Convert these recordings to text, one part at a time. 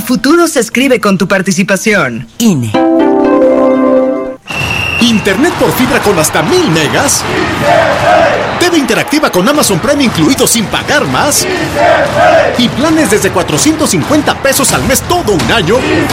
futuro se escribe con tu participación. INE. Internet por fibra con hasta 1000 megas. TV interactiva con Amazon Prime incluido sin pagar más. Y planes desde 450 pesos al mes todo un año.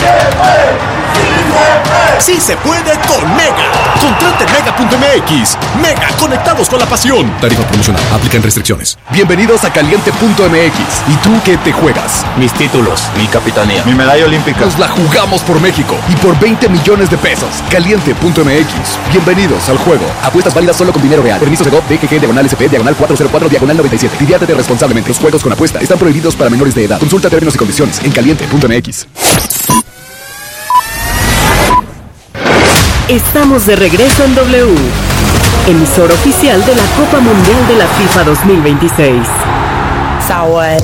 Sí se puede con Mega. Contrate Mega.mx. Mega, conectados con la pasión. Tarifa promocional. Aplican restricciones. Bienvenidos a Caliente.mx. ¿Y tú qué te juegas? Mis títulos, mi capitanía, mi medalla olímpica. Nos la jugamos por México y por 20 millones de pesos. Caliente.mx. Bienvenidos al juego. Apuestas válidas solo con dinero real. Permiso de GOV, DGG, /SP, /404, /97. Diviértete responsablemente. Los juegos con apuesta están prohibidos para menores de edad. Consulta términos y condiciones en Caliente.mx. Estamos de regreso en W, emisora oficial de la Copa Mundial de la FIFA 2026. Saúde.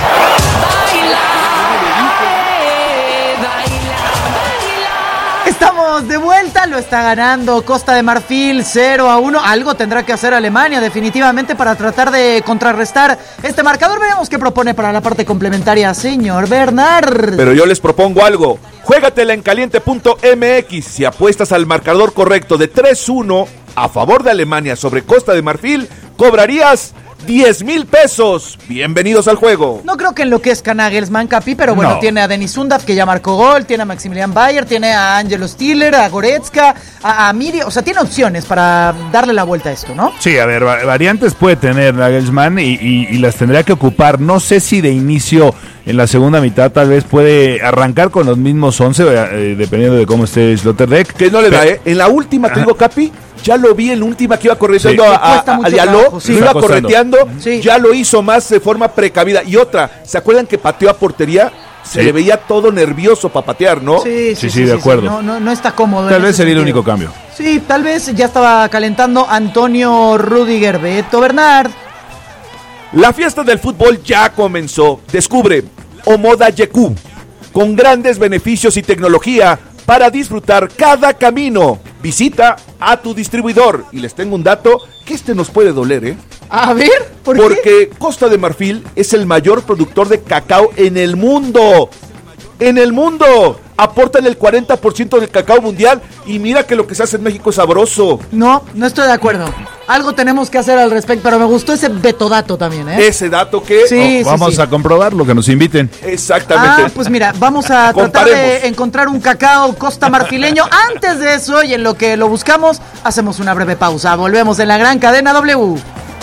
Estamos de vuelta, lo está ganando Costa de Marfil 0-1. Algo tendrá que hacer Alemania definitivamente para tratar de contrarrestar este marcador. Veremos qué propone para la parte complementaria, señor Bernard. Pero yo les propongo algo. Juégatela en Caliente.mx. Si apuestas al marcador correcto de 3-1 a favor de Alemania sobre Costa de Marfil, cobrarías 10,000 pesos. Bienvenidos al juego. No creo que enloquezca Nagelsmann, Capi, pero bueno, tiene a Denis Undav, que ya marcó gol, tiene a Maximilian Bayer, tiene a Angelo Stiller, a Goretzka, a Miri, o sea, tiene opciones para darle la vuelta a esto, ¿no? Sí, a ver, variantes puede tener Nagelsmann y las tendría que ocupar. No sé si de inicio en la segunda mitad tal vez puede arrancar con los mismos 11, dependiendo de cómo esté Sloterdijk. Que no le da, En la última, te digo, Capi, ya lo vi en la última que iba correteando a Diallo, lo iba correteando, ya lo hizo más de forma precavida. Y otra, ¿se acuerdan que pateó a portería? Se le veía todo nervioso para patear, ¿no? Sí, de acuerdo. No está cómodo. Tal vez sería el único cambio. Sí, tal vez ya estaba calentando Antonio Rüdiger. Beto Bernard. La fiesta del fútbol ya comenzó. Descubre Omoda Yeku, con grandes beneficios y tecnología para disfrutar cada camino. Visita a tu distribuidor. Y les tengo un dato que nos puede doler, ¿eh? A ver, ¿por qué? Porque Costa de Marfil es el mayor productor de cacao en el mundo. ¡En el mundo! Aportan el 40% del cacao mundial y mira que lo que se hace en México es sabroso. No estoy de acuerdo. Algo tenemos que hacer al respecto, pero me gustó ese betodato también, ¿eh? Ese dato que... vamos a comprobarlo, que nos inviten. Exactamente. Pues mira, vamos a tratar de encontrar un cacao costa marfileño. Antes de eso, y en lo que lo buscamos, hacemos una breve pausa. Volvemos en la gran cadena W.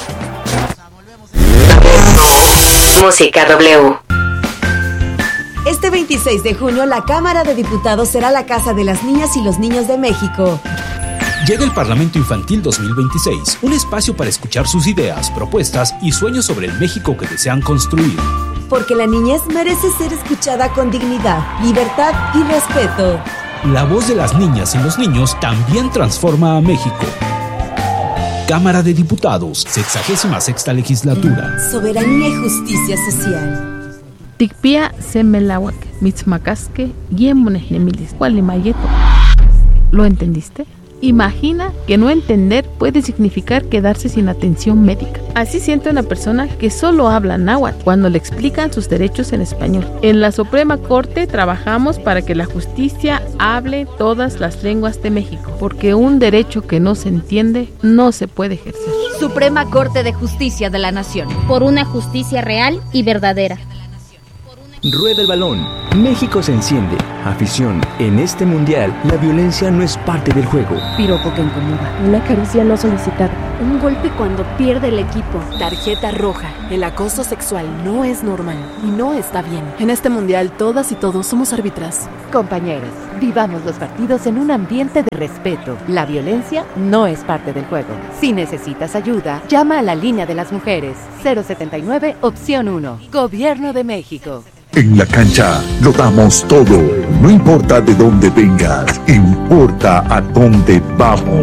Música W. Este 26 de junio, la Cámara de Diputados será la casa de las niñas y los niños de México. Llega el Parlamento Infantil 2026, un espacio para escuchar sus ideas, propuestas y sueños sobre el México que desean construir. Porque la niñez merece ser escuchada con dignidad, libertad y respeto. La voz de las niñas y los niños también transforma a México. Cámara de Diputados, 66ª Legislatura. Soberanía y justicia social. Tikpia semelawak, mitzmacasque, yemones nemilis, cualimayeto. ¿Lo entendiste? Imagina que no entender puede significar quedarse sin atención médica. Así siente una persona que solo habla náhuatl cuando le explican sus derechos en español. En la Suprema Corte trabajamos para que la justicia hable todas las lenguas de México, porque un derecho que no se entiende no se puede ejercer. Suprema Corte de Justicia de la Nación. Por una justicia real y verdadera. Rueda el balón. México se enciende. Afición. En este mundial, la violencia no es parte del juego. Piropo que incomoda. Una caricia no solicitada. Un golpe cuando pierde el equipo. Tarjeta roja. El acoso sexual no es normal y no está bien. En este mundial, todas y todos somos árbitras. Compañeros, vivamos los partidos en un ambiente de respeto. La violencia no es parte del juego. Si necesitas ayuda, llama a la línea de las mujeres. 079, opción 1. Gobierno de México. En la cancha lo damos todo. No importa de dónde vengas, importa a dónde vamos.